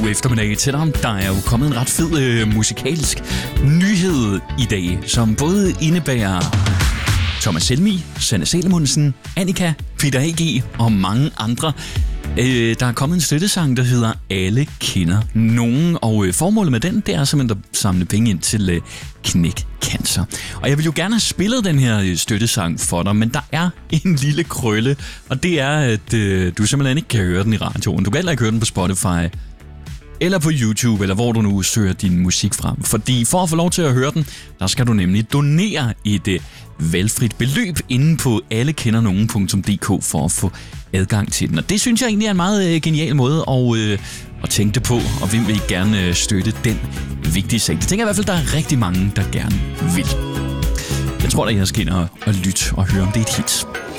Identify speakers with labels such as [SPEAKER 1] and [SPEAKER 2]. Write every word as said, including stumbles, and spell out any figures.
[SPEAKER 1] God eftermiddag til dig. Der er jo kommet en ret fed øh, musikalsk nyhed i dag, som både indebærer Thomas Helmig, Sanne Salomonsen, Annika, Peter A G og mange andre. Øh, der er kommet en støttesang, der hedder Alle kender nogen, og øh, formålet med den, det er simpelthen at samle penge ind til øh, Knæk Cancer. Og jeg vil jo gerne have spillet den her øh, støttesang for dig, men der er en lille krølle, og det er, at øh, du simpelthen ikke kan høre den i radioen. Du kan heller ikke høre den på Spotify, eller på YouTube, eller hvor du nu søger din musik frem. Fordi for at få lov til at høre den, der skal du nemlig donere et øh, valgfrit beløb inde på alle kender nogen punktum d k for at få adgang til den. Og det synes jeg egentlig er en meget øh, genial måde at, øh, at tænke det på, og hvem vil gerne øh, støtte den vigtige sag. Det tænker jeg i hvert fald, der er rigtig mange, der gerne vil. Jeg tror da, jeg skal ind og, og lytte og høre, om det er et hit.